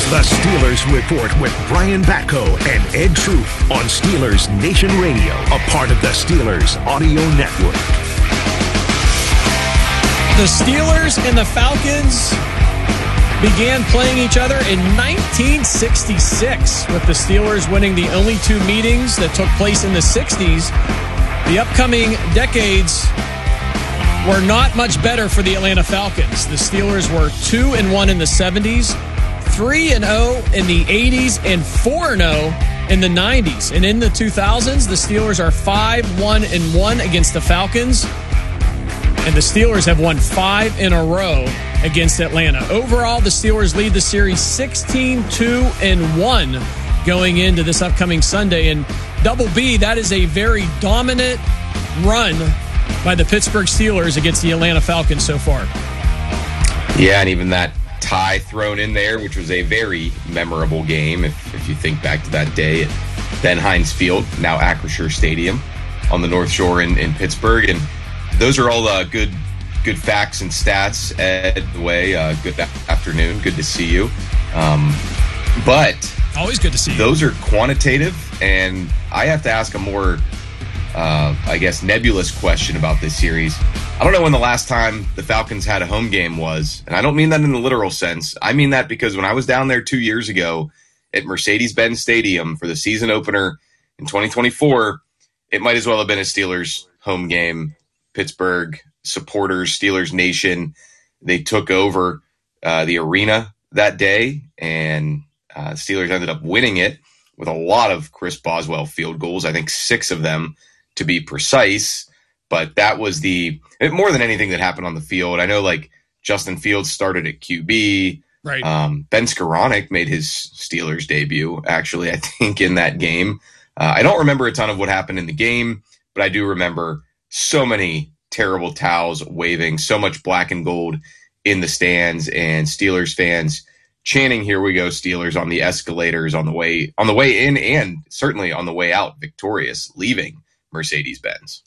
The Steelers Report with Brian Batko and Ed Truth on Steelers Nation Radio, a part of the Steelers Audio Network. The Steelers and the Falcons began playing each other in 1966, with the Steelers winning the only two meetings that took place in the 60s. The upcoming decades were not much better for the Atlanta Falcons. The Steelers were 2-1 in the 70s, 3-0 in the 80s, and 4-0 in the 90s. And in the 2000s, the Steelers are 5-1-1 against the Falcons. And the Steelers have won 5 in a row against Atlanta. Overall, the Steelers lead the series 16-2-1 going into this upcoming Sunday. And Double B, that is a very dominant run by the Pittsburgh Steelers against the Atlanta Falcons so far. Yeah, and even that tie thrown in there, which was a very memorable game, if you think back to that day at Ben Heinz Field, now Acrisure Stadium on the North Shore in Pittsburgh. And those are all good facts and stats, Ed, the way. Good afternoon. Good to see you. But always good to see you. Those are quantitative, and I have to ask a more, nebulous question about this series. I don't know when the last time the Falcons had a home game was, and I don't mean that in the literal sense. I mean that because when I was down there 2 years ago at Mercedes-Benz Stadium for the season opener in 2024, it might as well have been a Steelers home game. Pittsburgh supporters, Steelers Nation, they took over the arena that day, and Steelers ended up winning it with a lot of Chris Boswell field goals. I think 6 of them, to be precise. But that was more than anything that happened on the field. I know, like, Justin Fields started at QB. Right. Ben Skoranek made his Steelers debut, actually, I think, in that game. I don't remember a ton of what happened in the game, but I do remember so many terrible towels waving, so much black and gold in the stands, and Steelers fans chanting, "Here we go, Steelers," on the escalators on the way in, and certainly on the way out, victorious, leaving Mercedes-Benz.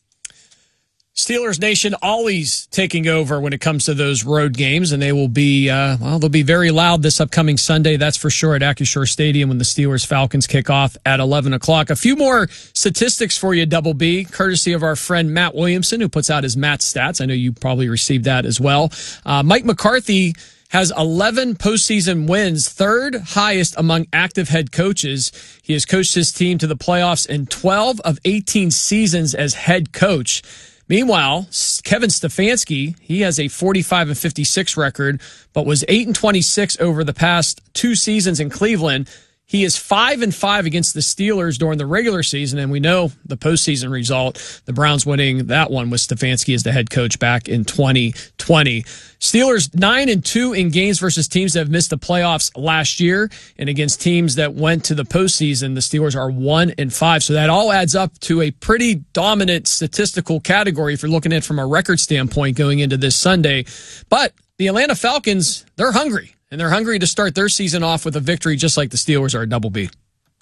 Steelers Nation always taking over when it comes to those road games, and they will be, they'll be very loud this upcoming Sunday, that's for sure, at Acrisure Stadium when the Steelers-Falcons kick off at 11 o'clock. A few more statistics for you, Double B, courtesy of our friend Matt Williamson, who puts out his Matt Stats. I know you probably received that as well. Mike McCarthy has 11 postseason wins, third highest among active head coaches. He has coached his team to the playoffs in 12 of 18 seasons as head coach. Meanwhile, Kevin Stefanski, he has a 45-56 record, but was 8-26 over the past 2 seasons in Cleveland. He is 5-5 against the Steelers during the regular season, and we know the postseason result, the Browns winning that one with Stefanski as the head coach back in 2020. Steelers 9-2 in games versus teams that have missed the playoffs last year, and against teams that went to the postseason, the Steelers are 1-5. So that all adds up to a pretty dominant statistical category if you're looking at it from a record standpoint going into this Sunday. But the Atlanta Falcons, they're hungry. And they're hungry to start their season off with a victory just like the Steelers are at Double B.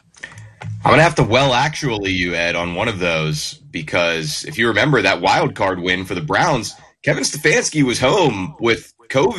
I'm going to have to actually you, Ed, on one of those, because if you remember that wild card win for the Browns, Kevin Stefanski was home with COVID